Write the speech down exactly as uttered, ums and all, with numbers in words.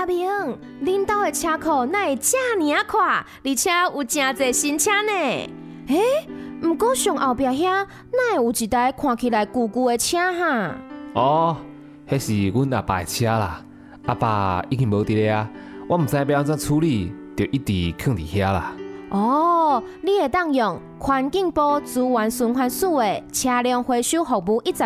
阿明，恁兜的车库哪会遮尔啊快，而且有真侪新车呢？诶，毋过上后壁遐哪会有一台看起来旧旧的车哈？ 哦，迄是阮阿爸的车啦，阿爸已经无伫咧啊，我毋知要安怎处理，就一直放伫遐啦。 哦，你会当用环境部资源循环署的车辆回收服务一站